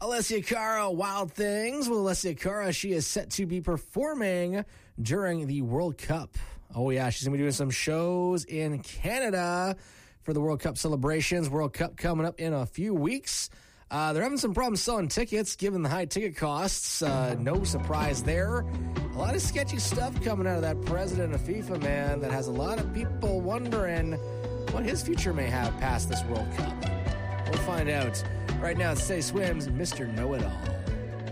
Alessia Cara, Wild Things. Well, Alessia Cara, she is set to be performing during the World Cup. Oh, yeah, she's going to be doing some shows in Canada for the World Cup celebrations. World Cup coming up in a few weeks. They're having some problems selling tickets given the high ticket costs. No surprise there. A lot of sketchy stuff coming out of that president of FIFA, man, that has a lot of people wondering what his future may have past this World Cup. We'll find out. Right now, it's Say Swims, Mr. Know-It-All.